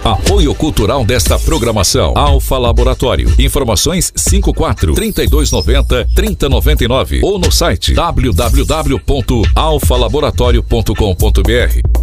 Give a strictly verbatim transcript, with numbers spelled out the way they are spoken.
Apoio cultural desta programação. Alfa Laboratório. Informações cinco quatro, trinta e dois noventa, trinta noventa e nove ou no site w w w ponto alfa laboratório ponto com ponto b r.